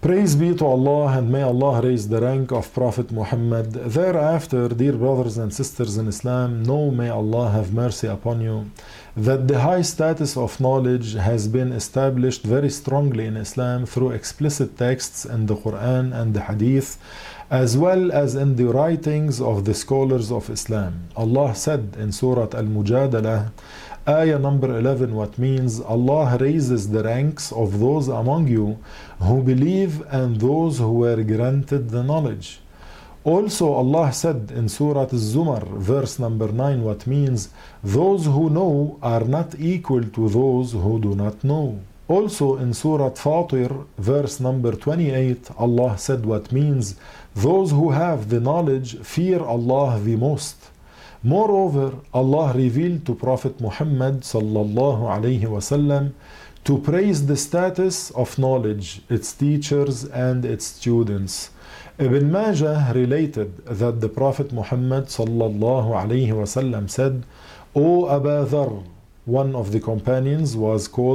Praise be to Allah, and may Allah raise the rank of Prophet Muhammad. Thereafter, dear brothers and sisters in Islam, know, may Allah have mercy upon you, that the high status of knowledge has been established very strongly in Islam through explicit texts in the Quran and the Hadith, as well as in the writings of the scholars of Islam. Allah said in Surah Al-Mujadalah, Ayah number 11, what means Allah raises the ranks of those among you who believe and those who were granted the knowledge. Also Allah said in Surah Al-Zumar, verse number 9, what means those who know are not equal to those who do not know. Also in Surah Fatir, verse number 28, Allah said what means those who have the knowledge fear Allah the most. Moreover, Allah revealed to Prophet Muhammad sallallahu alaihi wasallam to praise the status of knowledge, its teachers and its students. Ibn Majah related that the Prophet Muhammad sallallahu alaihi wasallam said, O Aba Dharr, one of the companions was called